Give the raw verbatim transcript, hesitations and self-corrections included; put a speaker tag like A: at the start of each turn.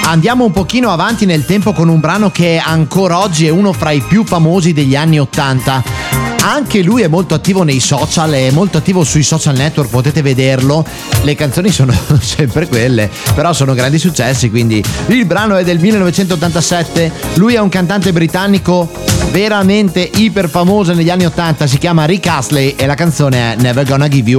A: Andiamo un pochino avanti nel tempo con un brano che ancora oggi è uno fra i più famosi degli anni ottanta. Anche lui è molto attivo nei social, è molto attivo sui social network, potete vederlo. Le canzoni sono sempre quelle, però sono grandi successi, quindi il brano è del millenovecentottantasette. Lui è un cantante britannico veramente iper famoso negli anni ottanta, si chiama Rick Astley e la canzone è Never Gonna Give You